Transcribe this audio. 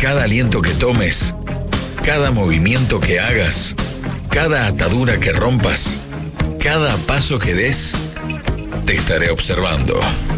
Cada aliento que tomes, cada movimiento que hagas, cada atadura que rompas, cada paso que des, te estaré observando.